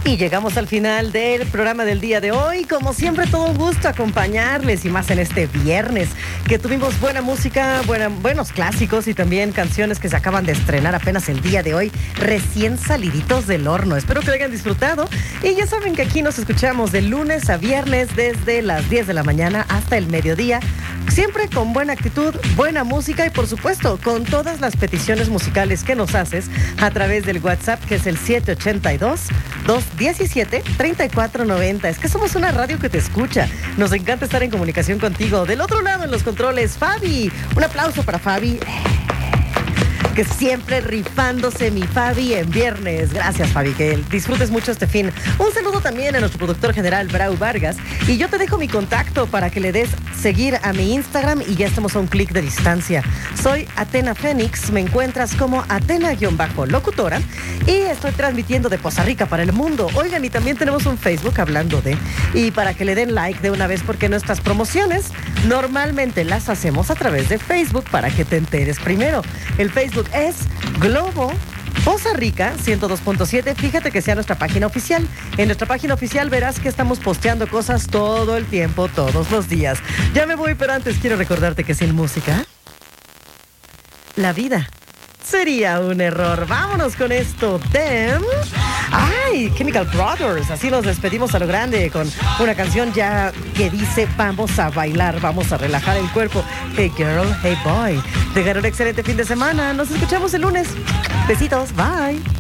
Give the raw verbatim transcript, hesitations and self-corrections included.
Y llegamos al final del programa del día de hoy. Como siempre, todo un gusto acompañarles y más en este viernes, que tuvimos buena música, buena, buenos clásicos y también canciones que se acaban de estrenar apenas el día de hoy, recién saliditos del horno. Espero que lo hayan disfrutado. Y ya saben que aquí nos escuchamos de lunes a viernes desde las diez de la mañana hasta el mediodía. Siempre con buena actitud, buena música y por supuesto con todas las peticiones musicales que nos haces a través del WhatsApp, que es el siete ocho dos, dos uno siete, tres cuatro nueve cero. Es que somos una radio que te escucha. Nos encanta estar en comunicación contigo. Del otro lado en los controles, Fabi. Un aplauso para Fabi, que siempre rifándose mi Fabi en viernes. Gracias, Fabi, que disfrutes mucho este fin. Un saludo también a nuestro productor general, Brau Vargas. Y yo te dejo mi contacto para que le des seguir a mi Instagram y ya estamos a un clic de distancia. Soy Atena Fénix, me encuentras como Atena-locutora y estoy transmitiendo de Poza Rica para el mundo. Oigan, y también tenemos un Facebook hablando de, y para que le den like de una vez, porque nuestras promociones normalmente las hacemos a través de Facebook para que te enteres primero. El Facebook es Globo Poza Rica ciento dos punto siete. Fíjate que sea nuestra página oficial. En nuestra página oficial verás que estamos posteando cosas todo el tiempo, todos los días. Ya me voy, pero antes quiero recordarte que sin música, la vida sería un error. Vámonos con esto. Them. ¡Ay! Chemical Brothers. Así nos despedimos a lo grande con una canción ya que dice: vamos a bailar, vamos a relajar el cuerpo. Hey girl, hey boy. Tengan un excelente fin de semana. Nos escuchamos el lunes. Besitos. Bye.